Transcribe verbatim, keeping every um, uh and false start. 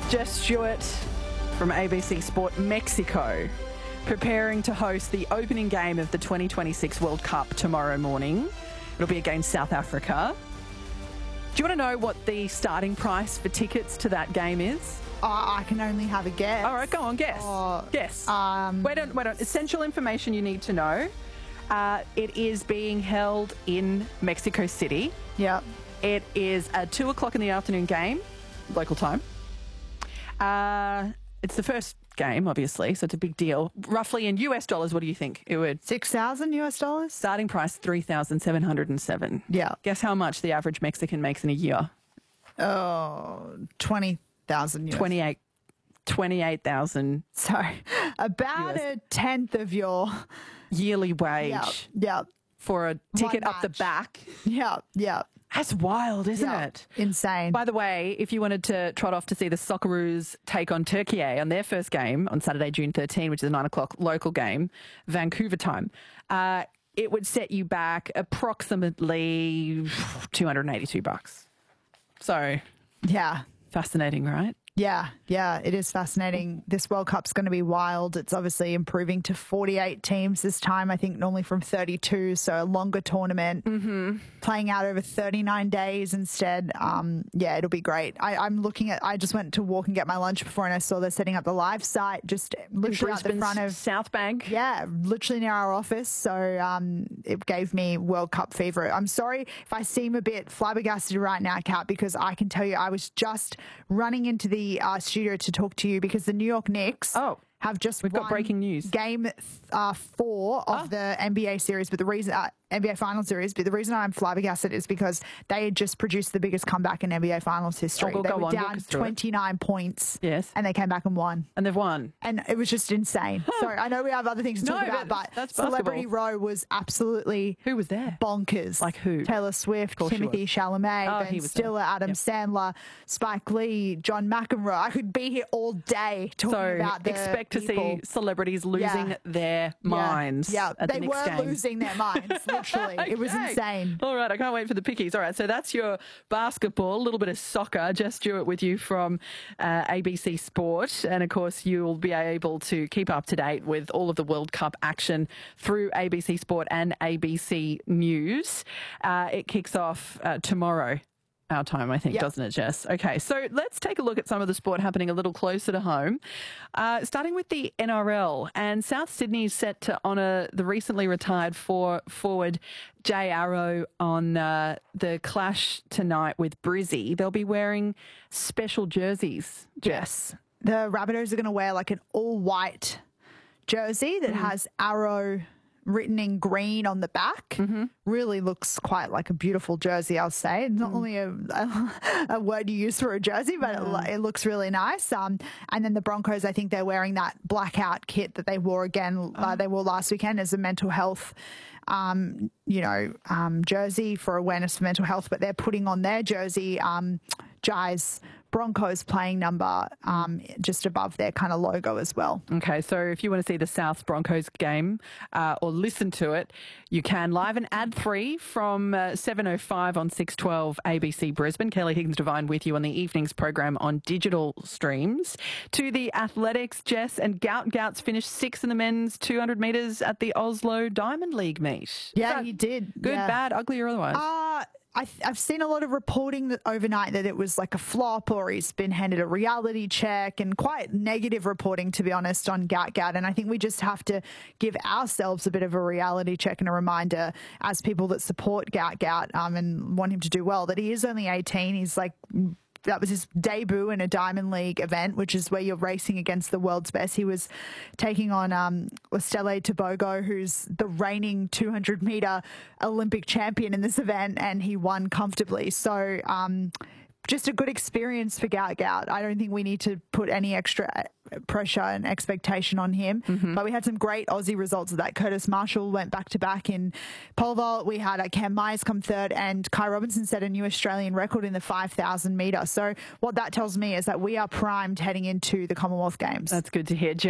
Jess Stewart from A B C Sport. Mexico preparing to host the opening game of the twenty twenty-six World Cup tomorrow morning. It'll be against South Africa. Do you want to know what the starting price for tickets to that game is? Uh, I can only have a guess. All right, go on, guess. Uh, guess. Um, wait on, wait on. Essential information you need to know. Uh, it is being held in Mexico City. Yeah. It is a two o'clock in the afternoon game, local time. Uh, it's the first game, obviously, so it's a big deal. Roughly in U S dollars, what do you think it would? six thousand U S dollars? Starting price, three thousand seven hundred seven. Yeah. Guess how much the average Mexican makes in a year? Oh, twenty thousand U S. twenty-eight. twenty-eight thousand. So about U S. a tenth of your yearly wage. Yeah, yeah, for a ticket One up the match. back. yeah, yeah. That's wild, isn't yeah. it? Insane. By the way, if you wanted to trot off to see the Socceroos take on Turkey on their first game on Saturday, June thirteenth, which is a nine o'clock local game, Vancouver time, uh, it would set you back approximately two hundred eighty-two bucks. So, yeah. Fascinating, right? Yeah, yeah, it is fascinating. This World Cup's going to be wild. It's obviously improving to forty-eight teams this time, I think normally from thirty-two, so a longer tournament, mm-hmm. playing out over thirty-nine days instead. Um, yeah, it'll be great. I, I'm looking at, I just went to walk and get my lunch before and I saw they're setting up the live site just literally out the front of South Bank. Yeah, literally near our office. So um, it gave me World Cup fever. I'm sorry if I seem a bit flabbergasted right now, Kat, because I can tell you I was just running into the Uh, studio to talk to you because the New York Knicks oh, have just we've won got breaking news. Game uh, four of oh. the N B A series, but the reason uh, N B A Finals series, but the reason I'm flabbergasted is because they had just produced the biggest comeback in N B A Finals history. Oh, we'll they go were on. down twenty-nine points, yes, and they came back and won, and they've won, and it was just insane. Huh. Sorry, I know we have other things to no, talk about, but, but that's Celebrity Row was absolutely who was there bonkers. Like who? Taylor Swift, Timothy Chalamet, oh, Ben Stiller, there. Adam yep. Sandler, Spike Lee, John McEnroe. I could be here all day talking so about the expect people. to see celebrities losing yeah. their minds. Yeah, at they the were game. losing their minds. Literally, okay. It was insane. All right, I can't wait for the pickies. All right, so that's your basketball, a little bit of soccer. Jess Stewart with you from uh, A B C Sport. And, of course, you'll be able to keep up to date with all of the World Cup action through A B C Sport and A B C News. Uh, it kicks off uh, tomorrow. Our time, I think, yep. doesn't it, Jess? Okay, so let's take a look at some of the sport happening a little closer to home, uh, starting with the N R L. And South Sydney is set to honour the recently retired for forward Jay Arrow on uh, the clash tonight with Brizzy. They'll be wearing special jerseys, Jess. The Rabbitohs are going to wear like an all-white jersey that mm. has Arrow written in green on the back. Mm-hmm. Really looks quite like a beautiful jersey, I'll say. It's not mm. only a, a, a word you use for a jersey, but yeah. it, it looks really nice. Um, and then the Broncos, I think they're wearing that blackout kit that they wore again, oh. uh, they wore last weekend as a mental health um, you know, um, jersey for awareness for mental health, but they're putting on their jersey, um, Jai's Broncos playing number um, just above their kind of logo as well. Okay, so if you want to see the South Broncos game uh, or listen to it, you can live and ad-free from uh, seven oh five on six twelve A B C Brisbane. Kelly Higgins-Devine with you on the evening's program on digital streams. To the athletics, Jess, and Gout Gouts finished sixth in the men's two hundred metres at the Oslo Diamond League meet. Yeah, he did. Good, yeah. bad, ugly or otherwise? Uh, I, I've seen a lot of reporting that overnight that it was like a flop or he's been handed a reality check, and quite negative reporting, to be honest, on Gout Gout. And I think we just have to give ourselves a bit of a reality check and a reminder as people that support Gout Gout um, and want him to do well, that he is only eighteen. He's like... That was his debut in a Diamond League event, which is where you're racing against the world's best. He was taking on um, Stella Tobogo, who's the reigning two hundred metre Olympic champion in this event, and he won comfortably. So um, just a good experience for Gout Gout. I don't think we need to put any extra pressure and expectation on him. Mm-hmm. But we had some great Aussie results of that. Curtis Marshall went back-to-back in pole vault. We had uh, Cam Myers come third, and Kai Robinson set a new Australian record in the five thousand metre. So what that tells me is that we are primed heading into the Commonwealth Games. That's good to hear.